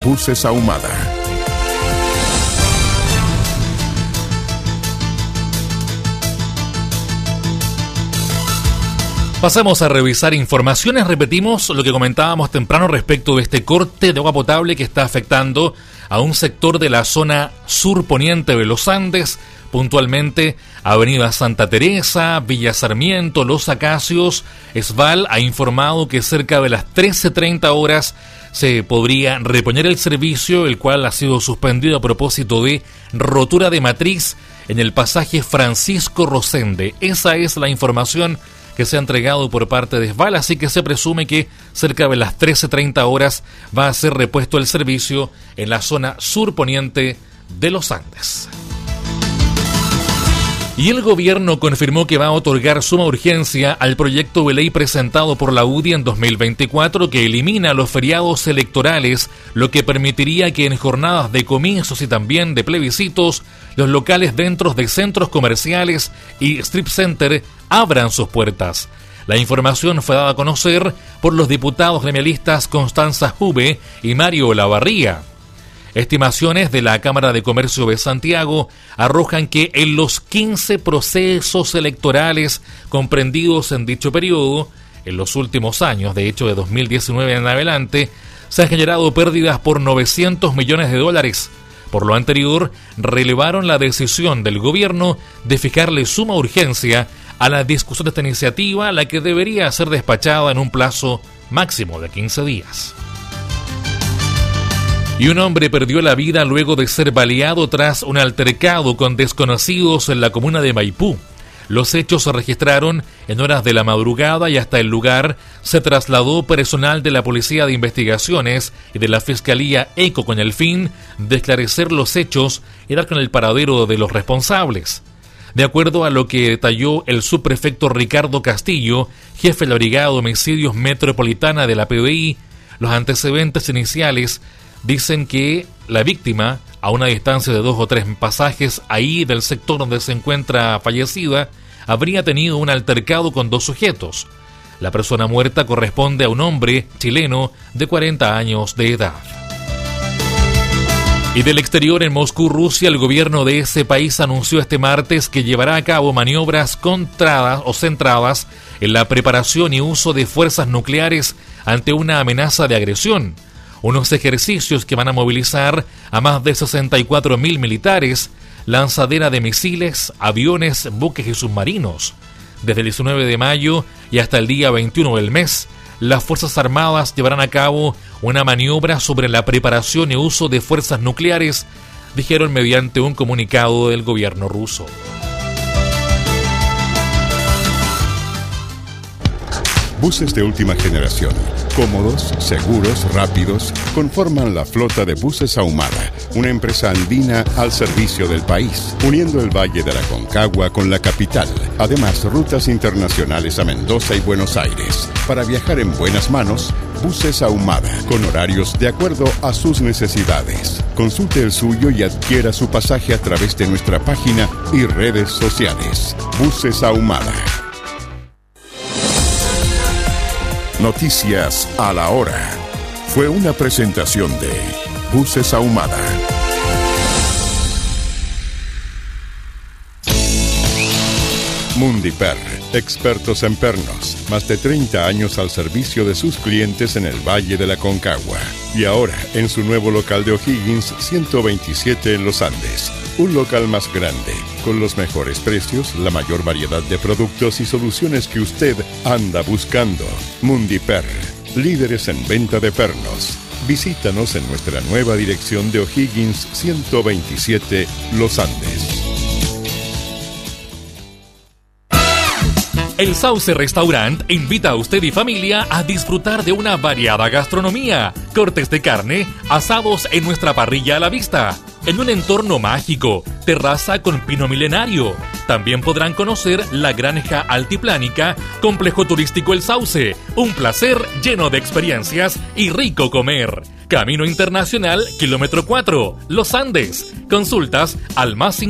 Buses Ahumada. Pasamos a revisar informaciones. Repetimos lo que comentábamos temprano respecto de este corte de agua potable que está afectando a un sector de la zona sur poniente de los Andes, puntualmente Avenida Santa Teresa, Villa Sarmiento, Los Acacios. Esval ha informado que cerca de las 13:30 horas se podría reponer el servicio, el cual ha sido suspendido a propósito de rotura de matriz en el pasaje Francisco Rosende. Esa es la información que se ha entregado por parte de Esval, así que se presume que cerca de las 13:30 horas va a ser repuesto el servicio en la zona surponiente de los Andes. Y el gobierno confirmó que va a otorgar suma urgencia al proyecto de ley presentado por la UDI en 2024 que elimina los feriados electorales, lo que permitiría que en jornadas de comicios y también de plebiscitos, los locales dentro de centros comerciales y strip center abran sus puertas. La información fue dada a conocer por los diputados gremialistas Constanza Juve y Mario Olavarría. Estimaciones de la Cámara de Comercio de Santiago arrojan que en los 15 procesos electorales comprendidos en dicho periodo, en los últimos años, de hecho de 2019 en adelante, se han generado pérdidas por $900 millones. Por lo anterior, relevaron la decisión del gobierno de fijarle suma urgencia a la discusión de esta iniciativa, la que debería ser despachada en un plazo máximo de 15 días. Y un hombre perdió la vida luego de ser baleado tras un altercado con desconocidos en la comuna de Maipú. Los hechos se registraron en horas de la madrugada y hasta el lugar se trasladó personal de la Policía de Investigaciones y de la Fiscalía ECO con el fin de esclarecer los hechos y dar con el paradero de los responsables. De acuerdo a lo que detalló el subprefecto Ricardo Castillo, jefe de la Brigada de Homicidios Metropolitana de la PDI, los antecedentes iniciales dicen que la víctima, a una distancia de 2 o 3 pasajes ahí del sector donde se encuentra fallecida, habría tenido un altercado con 2 sujetos. La persona muerta corresponde a un hombre chileno de 40 años de edad. Y del exterior, en Moscú, Rusia, el gobierno de ese país anunció este martes que llevará a cabo maniobras centradas en la preparación y uso de fuerzas nucleares ante una amenaza de agresión. Unos ejercicios que van a movilizar a más de 64.000 militares, lanzadera de misiles, aviones, buques y submarinos. Desde el 19 de mayo y hasta el día 21 del mes, las Fuerzas Armadas llevarán a cabo una maniobra sobre la preparación y uso de fuerzas nucleares, dijeron mediante un comunicado del gobierno ruso. Buses de última generación, cómodos, seguros, rápidos, conforman la flota de Buses Ahumada, una empresa andina al servicio del país, uniendo el Valle de la Aconcagua con la capital. Además, rutas internacionales a Mendoza y Buenos Aires. Para viajar en buenas manos, Buses Ahumada, con horarios de acuerdo a sus necesidades. Consulte el suyo y adquiera su pasaje a través de nuestra página y redes sociales. Buses Ahumada. Noticias a la hora. Fue una presentación de Buses Ahumada. Mundiper, expertos en pernos, más de 30 años al servicio de sus clientes en el Valle de la Aconcagua. Y ahora, en su nuevo local de O'Higgins, 127 en los Andes. Un local más grande, con los mejores precios, la mayor variedad de productos y soluciones que usted anda buscando. Mundiper, líderes en venta de pernos. Visítanos en nuestra nueva dirección de O'Higgins 127, Los Andes. El Sauce Restaurant invita a usted y familia a disfrutar de una variada gastronomía, cortes de carne, asados en nuestra parrilla a la vista, en un entorno mágico, terraza con pino milenario. También podrán conocer la granja altiplánica, complejo turístico El Sauce, un placer lleno de experiencias y rico comer. Camino Internacional, kilómetro 4, Los Andes. Consultas al más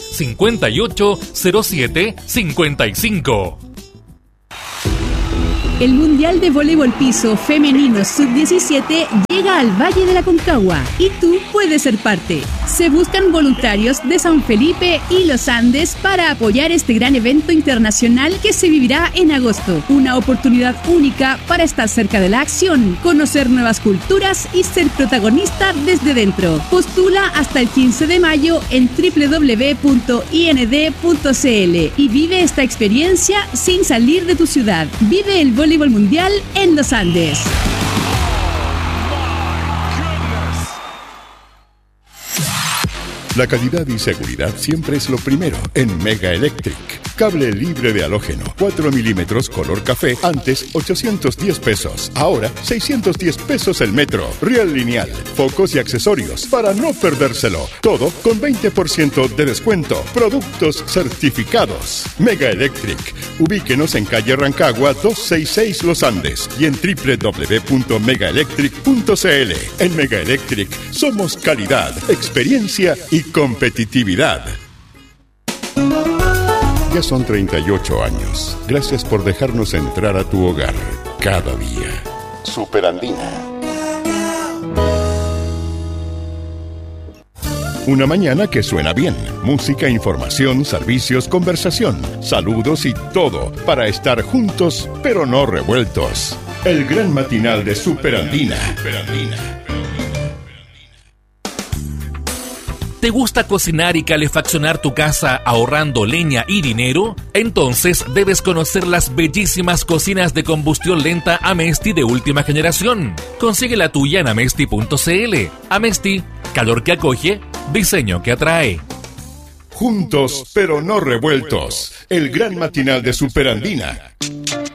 569-93-58-07-55. El Mundial de Voleibol Piso Femenino Sub-17 llega al Valle de la Concagua y tú puedes ser parte. Se buscan voluntarios de San Felipe y Los Andes para apoyar este gran evento internacional que se vivirá en agosto. Una oportunidad única para estar cerca de la acción, conocer nuevas culturas y ser protagonista desde dentro. Postula hasta el 15 de mayo en www.ind.cl y vive esta experiencia sin salir de tu ciudad. Vive el voleibol mundial en Los Andes. La calidad y seguridad siempre es lo primero en Mega Electric. Cable libre de halógeno, 4 milímetros color café, antes 810 pesos, ahora 610 pesos el metro. Riel lineal, focos y accesorios para no perdérselo. Todo con 20% de descuento. Productos certificados. Mega Electric. Ubíquenos en calle Rancagua 266 Los Andes y en www.megaelectric.cl. En Mega Electric somos calidad, experiencia y competitividad. Ya son 38 años. Gracias por dejarnos entrar a tu hogar cada día. Superandina. Una mañana que suena bien. Música, información, servicios, conversación, saludos y todo para estar juntos pero no revueltos. El gran matinal de Superandina. ¿Te gusta cocinar y calefaccionar tu casa ahorrando leña y dinero? Entonces debes conocer las bellísimas cocinas de combustión lenta Amesti de última generación. Consigue la tuya en amesti.cl. Amesti, calor que acoge, diseño que atrae. Juntos pero no revueltos. El gran matinal de Superandina.